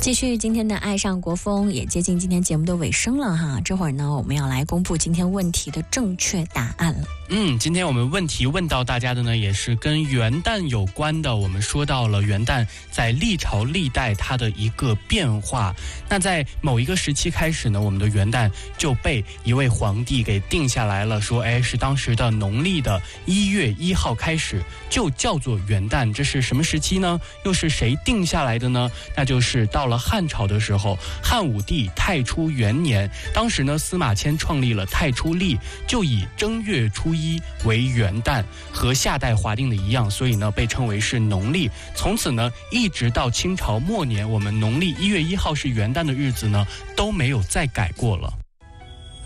继续今天的爱上国风，也接近今天节目的尾声了哈。这会儿呢，我们要来公布今天问题的正确答案了。 今天我们问题问到大家的呢，也是跟元旦有关的。我们说到了元旦在历朝历代它的一个变化。那在某一个时期开始呢，我们的元旦就被一位皇帝给定下来了，说是当时的农历的1月1号开始就叫做元旦。这是什么时期呢？又是谁定下来的呢？那就是到了汉朝的时候，汉武帝太初元年，当时呢司马迁创立了太初历，就以正月初1为元旦，和夏代划定的一样，所以呢被称为是农历。从此呢一直到清朝末年，我们农历1月1号是元旦的日子呢都没有再改过了。